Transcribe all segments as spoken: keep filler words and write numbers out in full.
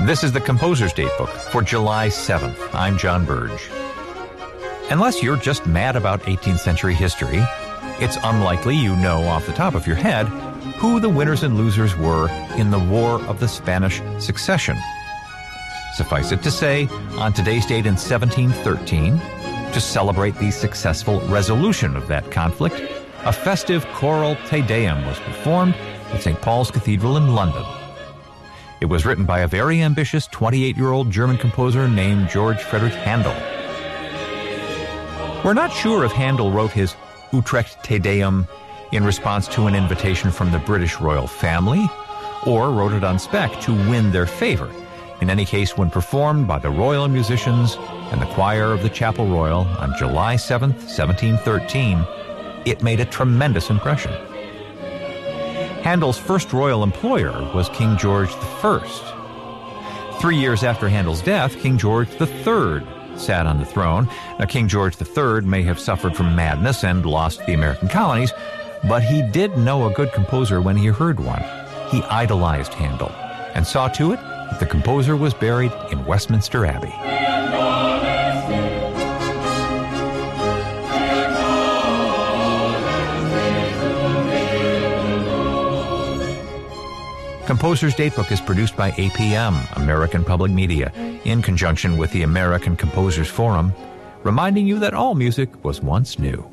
This is the Composer's Datebook for July seventh. I'm John Burge. Unless you're just mad about eighteenth century history, it's unlikely you know off the top of your head who the winners and losers were in the War of the Spanish Succession. Suffice it to say, on today's date in seventeen thirteen, to celebrate the successful resolution of that conflict, a festive choral Te Deum was performed at Saint Paul's Cathedral in London. It was written by a very ambitious twenty-eight-year-old German composer named George Friedrich Handel. We're not sure if Handel wrote his Utrecht Te Deum in response to an invitation from the British royal family, or wrote it on spec to win their favor. In any case, when performed by the royal musicians and the choir of the Chapel Royal on July seventh, seventeen thirteen, it made a tremendous impression. Handel's first royal employer was King George the First. Three years after Handel's death, King George the Third sat on the throne. Now, King George the Third may have suffered from madness and lost the American colonies, but he did know a good composer when he heard one. He idolized Handel and saw to it that the composer was buried in Westminster Abbey. Composer's Datebook is produced by A P M, American Public Media, in conjunction with the American Composers Forum, reminding you that all music was once new.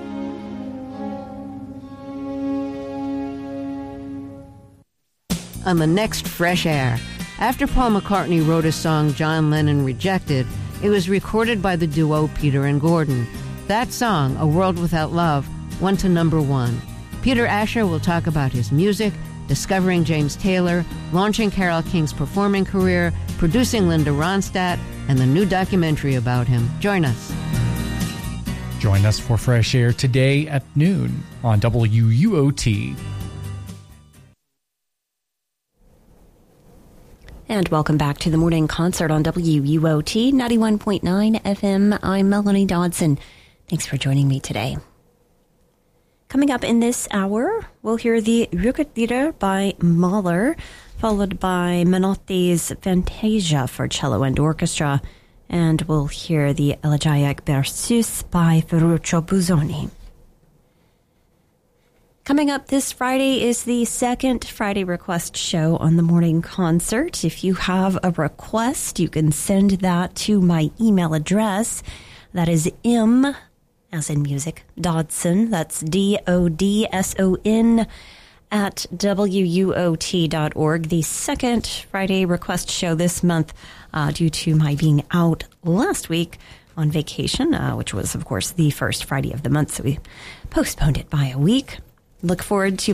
On the next Fresh Air, after Paul McCartney wrote a song John Lennon rejected, it was recorded by the duo Peter and Gordon. That song, A World Without Love, went to number one. Peter Asher will talk about his music, discovering James Taylor, launching Carole King's performing career, producing Linda Ronstadt, and the new documentary about him. Join us. Join us for Fresh Air today at noon on W U O T. And welcome back to the morning concert on W U O T ninety-one point nine F M. I'm Melanie Dodson. Thanks for joining me today. Coming up in this hour, we'll hear the Rückert-Lieder by Mahler, followed by Menotti's Fantasia for cello and orchestra, and we'll hear the Elegiac Berceuse by Ferruccio Busoni. Coming up this Friday is the second Friday Request show on the morning concert. If you have a request, you can send that to my email address. That is M, as in music, Dodson, that's D O D S O N, at W U O T dot org. The second Friday Request show this month, uh, due to my being out last week on vacation, uh, which was, of course, the first Friday of the month, so we postponed it by a week. Look forward to